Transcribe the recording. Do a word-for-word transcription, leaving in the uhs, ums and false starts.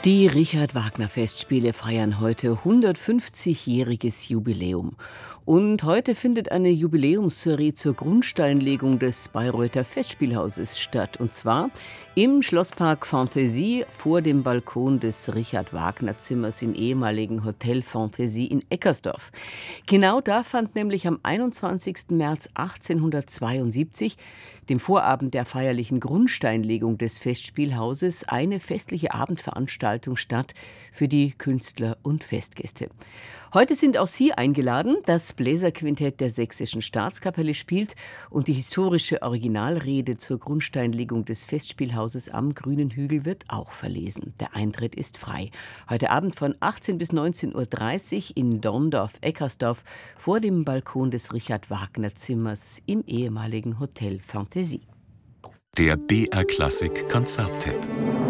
Die Richard-Wagner-Festspiele feiern heute hundertfünfzigjähriges Jubiläum. Und heute findet eine Jubiläumssoiree zur Grundsteinlegung des Bayreuther Festspielhauses statt. Und zwar im Schlosspark Fantasie vor dem Balkon des Richard-Wagner-Zimmers im ehemaligen Hotel Fantasie in Eckersdorf. Genau da fand nämlich am einundzwanzigsten März achtzehnhundertzweiundsiebzig, dem Vorabend der feierlichen Grundsteinlegung des Festspielhauses, eine festliche Abendveranstaltung statt für die Künstler und Festgäste. Heute sind auch Sie eingeladen. Das Bläserquintett der Sächsischen Staatskapelle spielt und die historische Originalrede zur Grundsteinlegung des Festspielhauses am Grünen Hügel wird auch verlesen. Der Eintritt ist frei. Heute Abend von achtzehn bis neunzehn Uhr dreißig in Dorndorf-Eckersdorf vor dem Balkon des Richard-Wagner-Zimmers im ehemaligen Hotel Fantasie. Der B R Klassik Konzerttipp.